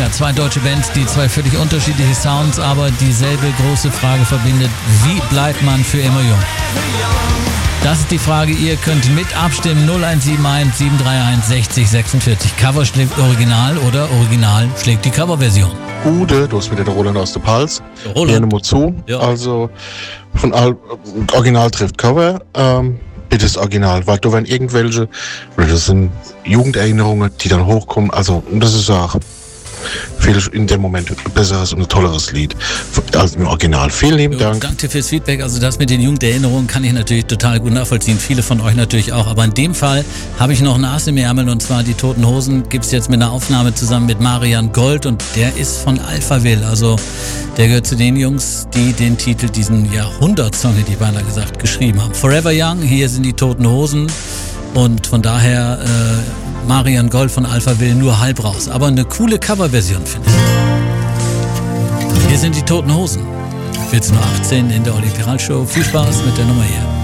Amerika. Zwei deutsche Bands, die zwei völlig unterschiedliche Sounds, aber dieselbe große Frage verbindet. Wie bleibt man für immer jung? Das ist die Frage. Ihr könnt mit abstimmen. 0171 731 60 46. Cover schlägt Original oder Original schlägt die Coverversion. Ude, du hast wieder der Roland aus der Pals. Roland. Gerne zu. Ja. Also von Original trifft Cover. Bitte das Original, weil da werden irgendwelche, das sind Jugenderinnerungen, die dann hochkommen. Also das ist auch viel in dem Moment ein besseres und ein tolleres Lied als im Original. Vielen lieben Dank. Danke fürs Feedback. Also das mit den Jugenderinnerungen kann ich natürlich total gut nachvollziehen. Viele von euch natürlich auch. Aber in dem Fall habe ich noch ein Ass im Ärmel, und zwar die Toten Hosen gibt es jetzt mit einer Aufnahme zusammen mit Marian Gold, und der ist von Alphaville. Also der gehört zu den Jungs, die den Titel, diesen Jahrhundertsong, hätte ich beinahe gesagt, geschrieben haben. Forever Young, hier sind die Toten Hosen, und von daher Marian Gold von Alphaville nur halb raus. Aber eine coole Coverversion, finde ich. Hier sind die Toten Hosen. 14:18 Uhr in der Olli Piral Show. Viel Spaß mit der Nummer hier.